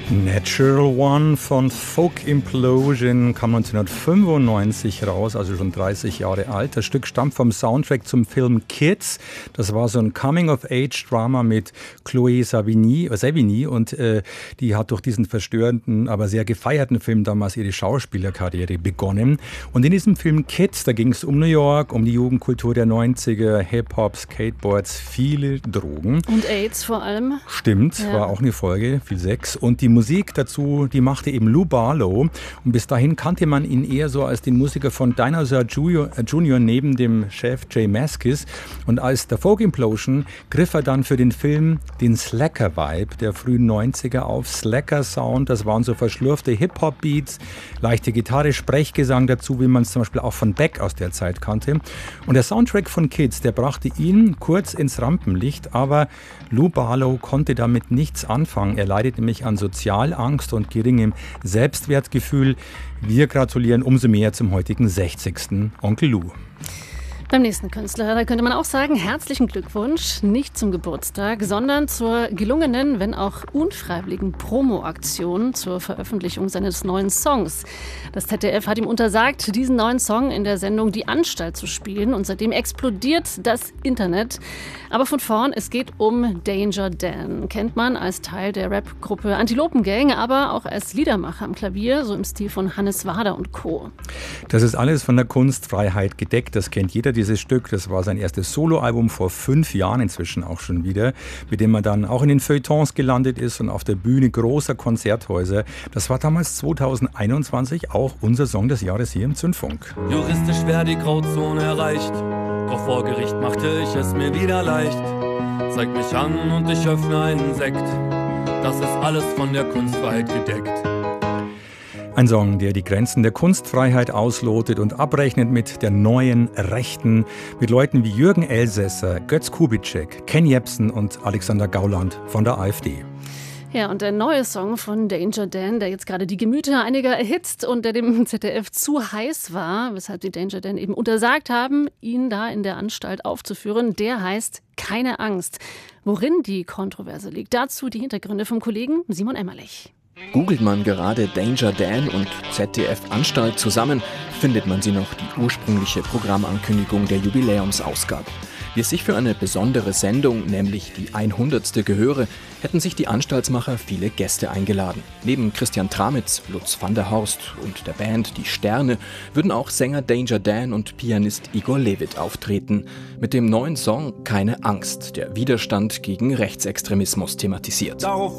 Natural One von Folk Implosion kam 1995 raus, also schon 30 Jahre alt. Das Stück stammt vom Soundtrack zum Film Kids. Das war so ein Coming-of-Age-Drama mit Chloe Sevigny und die hat durch diesen verstörenden, aber sehr gefeierten Film damals ihre Schauspielerkarriere begonnen. Und in diesem Film Kids, da ging es um New York, um die Jugendkultur der 90er, Hip-Hop, Skateboards, viele Drogen. Und AIDS vor allem. Stimmt, ja. War auch eine Folge, viel Sex. Und die Musik dazu, die machte eben Lou Barlow. Und bis dahin kannte man ihn eher so als den Musiker von Dinosaur Jr. neben dem Chef Jay Mascis. Und als der Folk Implosion griff er dann für den Film den Slacker-Vibe der frühen 90er auf. Slacker-Sound, das waren so verschlurfte Hip-Hop-Beats, leichte Gitarre, Sprechgesang dazu, wie man es zum Beispiel auch von Beck aus der Zeit kannte. Und der Soundtrack von Kids, der brachte ihn kurz ins Rampenlicht, aber Lou Barlow konnte damit nichts anfangen. Er leidet nämlich an Sozialangst und geringem Selbstwertgefühl. Wir gratulieren umso mehr zum heutigen 60. Onkel Lou. Beim nächsten Künstler, da könnte man auch sagen, herzlichen Glückwunsch, nicht zum Geburtstag, sondern zur gelungenen, wenn auch unfreiwilligen Promo-Aktion zur Veröffentlichung seines neuen Songs. Das ZDF hat ihm untersagt, diesen neuen Song in der Sendung Die Anstalt zu spielen und seitdem explodiert das Internet. Aber von vorn, es geht um Danger Dan. Kennt man als Teil der Rap-Gruppe Antilopen Gang, aber auch als Liedermacher am Klavier, so im Stil von Hannes Wader und Co. Das ist alles von der Kunstfreiheit gedeckt, das kennt jeder, dieses Stück. Das war sein erstes Soloalbum vor 5 Jahren inzwischen auch schon wieder, mit dem er dann auch in den Feuilletons gelandet ist und auf der Bühne großer Konzerthäuser. Das war damals 2021 auch unser Song des Jahres hier im Zündfunk. Juristisch wäre die Grauzone erreicht, doch vor Gericht machte ich es mir wieder leicht. Zeig mich an und ich öffne einen Sekt, das ist alles von der Kunstfreiheit gedeckt. Ein Song, der die Grenzen der Kunstfreiheit auslotet und abrechnet mit der neuen Rechten, mit Leuten wie Jürgen Elsässer, Götz Kubitschek, Ken Jebsen und Alexander Gauland von der AfD. Ja, und der neue Song von Danger Dan, der jetzt gerade die Gemüter einiger erhitzt und der dem ZDF zu heiß war, weshalb die Danger Dan eben untersagt haben, ihn da in der Anstalt aufzuführen, der heißt Keine Angst. Worin die Kontroverse liegt, dazu die Hintergründe vom Kollegen Simon Emmerlich. Googelt man gerade Danger Dan und ZDF Anstalt zusammen, findet man sie noch, die ursprüngliche Programmankündigung der Jubiläumsausgabe. Wie es sich für eine besondere Sendung, nämlich die 100. gehöre, hätten sich die Anstaltsmacher viele Gäste eingeladen. Neben Christian Tramitz, Lutz van der Horst und der Band Die Sterne würden auch Sänger Danger Dan und Pianist Igor Levit auftreten. Mit dem neuen Song Keine Angst, der Widerstand gegen Rechtsextremismus thematisiert.